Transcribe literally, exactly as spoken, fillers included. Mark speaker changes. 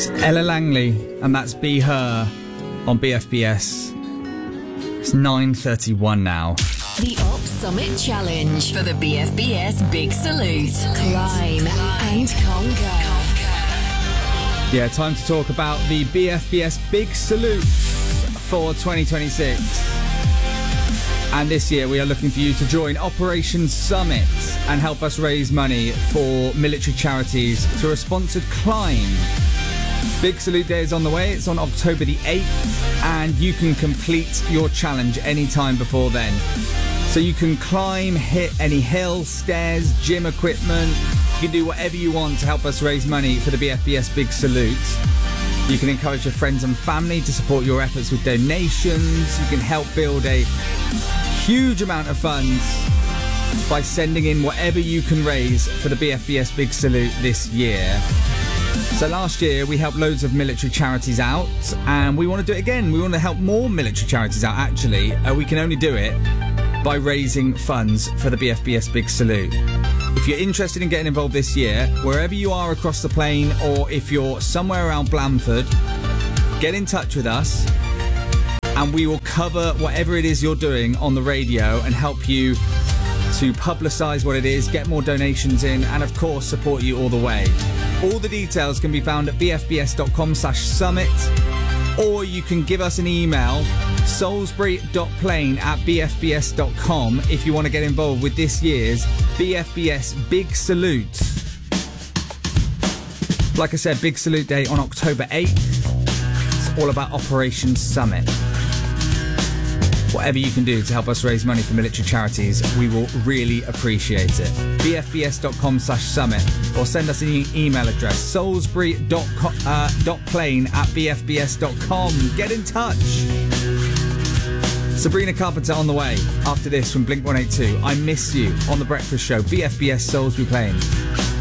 Speaker 1: It's Ella Langley, and that's Be Her on B F B S. It's nine thirty-one now.
Speaker 2: The Op Summit Challenge for the B F B S Big Salute. Climb and conquer.
Speaker 1: Yeah, time to talk about the B F B S Big Salute for twenty twenty-six. And this year we are looking for you to join Operation Summit and help us raise money for military charities through a sponsored climb. Big Salute Day is on the way. It's on October the eighth, and you can complete your challenge anytime before then. So you can climb, hit any hill, stairs, gym equipment. You can do whatever you want to help us raise money for the B F B S Big Salute. You can encourage your friends and family to support your efforts with donations. You can help build a huge amount of funds by sending in whatever you can raise for the B F B S Big Salute this year. So last year we helped loads of military charities out, and we want to do it again. We want to help more military charities out, actually. Uh, we can only do it by raising funds for the B F B S Big Salute. If you're interested in getting involved this year, wherever you are across the plain, or if you're somewhere around Blandford, get in touch with us and we will cover whatever it is you're doing on the radio and help you to publicise what it is, get more donations in, and of course support you all the way. All the details can be found at bfbs.com slash summit, or you can give us an email, salisbury.plane at bfbs dot com, if you want to get involved with this year's B F B S Big Salute. Like I said, Big Salute Day on October eighth. It's all about Operation Summit. Whatever you can do to help us raise money for military charities, we will really appreciate it. bfbs.com slash summit, or send us an e- email address, salisbury.plane at bfbs dot com. Get in touch. Sabrina Carpenter on the way after this from Blink one eighty-two. I Miss You on The Breakfast Show, B F B S Salisbury Plain.